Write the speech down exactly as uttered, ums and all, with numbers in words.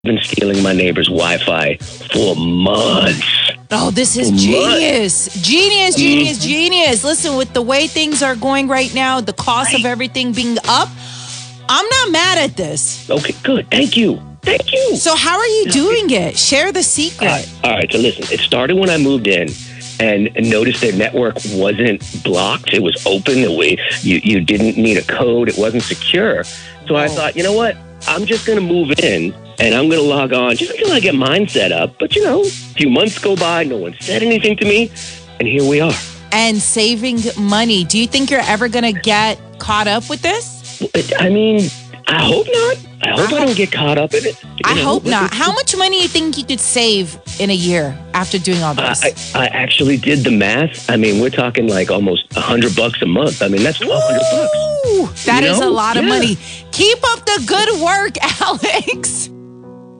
been stealing my neighbor's Wi-Fi for months. Oh, this is genius. Genius, genius, mm-hmm. genius. Listen, with the way things are going right now, the cost right. of everything being up, I'm not mad at this. Okay, good. Thank you. Thank you. So how are you doing it? Share the secret. All right, all right, so listen, it started when I moved in and noticed their network wasn't blocked. It was open. It was, you, you didn't need a code. It wasn't secure. So oh. I thought, you know what? I'm just going to move in and I'm going to log on just until I get mine set up. But, you know, a few months go by. No one said anything to me. And here we are. And saving money. Do you think you're ever going to get caught up with this? I mean, I hope not. I hope I, I don't get caught up in it. I know? hope not. How much money do you think you could save in a year after doing all this? Uh, I, I actually did the math. I mean, we're talking like almost a hundred bucks a month. I mean, that's twelve hundred bucks. That you is know? a lot of yeah. money. Keep up the good work, Alex.